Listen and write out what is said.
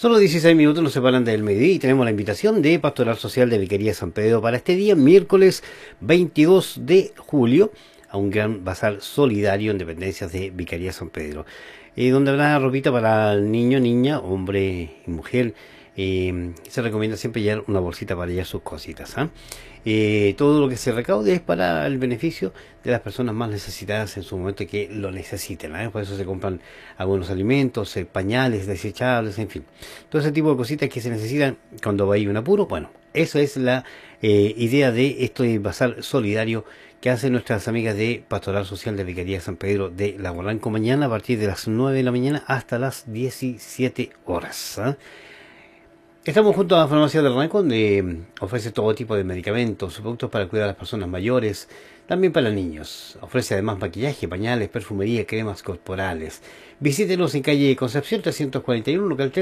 Solo 16 minutos nos separan del mediodía y tenemos la invitación de Pastoral Social de Vicaría San Pedro para este día, miércoles 22 de julio, a un gran bazar solidario en dependencias de Vicaría San Pedro, donde habrá ropita para niño, niña, hombre y mujer. Se recomienda siempre llevar una bolsita para llevar sus cositas, ¿ah? Todo lo que se recaude es para el beneficio de las personas más necesitadas en su momento que lo necesiten, ¿ah? Por eso se compran algunos alimentos, pañales desechables, en fin, todo ese tipo de cositas que se necesitan cuando hay un apuro. Bueno, eso es la idea de esto de bazar solidario que hacen nuestras amigas de Pastoral Social de Vicaría San Pedro de Lago Blanco mañana a partir de las 9 de la mañana hasta las 17 horas, ¿ah? Estamos junto a la farmacia del Ranco, donde ofrece todo tipo de medicamentos, productos para cuidar a las personas mayores, también para niños. Ofrece además maquillaje, pañales, perfumería, cremas corporales. Visítenos en calle Concepción 341, local 3.